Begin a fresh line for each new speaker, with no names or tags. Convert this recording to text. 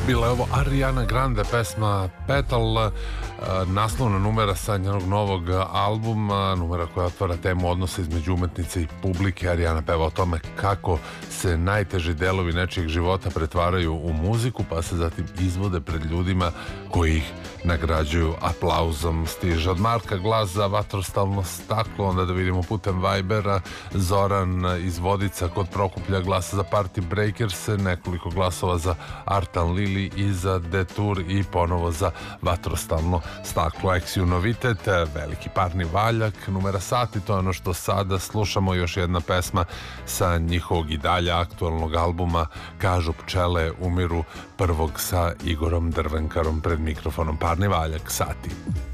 Bila je ovo Ariana Grande, pesma Petal, naslovna numera sa njenog novog albuma, numera koja otvara temu odnosa između umetnice i publike. Ariana peva o tome kako se najteži delovi nečijeg života pretvaraju u muziku, pa se zatim izvode pred ljudima koji ih nagrađuju aplauzom. Stiže od Marka glas za Vatrostalno staklo, onda da vidimo putem Vibera Zoran iz Vodica kod Prokuplja glasa za Party Breakers, nekoliko glasova za Artan Lili i za Detour i ponovo za Vatrostalno staklo. Exiju novitet, veliki parni valjak, numera sati, to je ono što sada slušamo. Još jedna pesma sa njihovog i dalje aktualnog albuma Kažu pčele umiru, prvog sa Igorom Drvenkarom pred mikrofonom. Parni valjak, sati.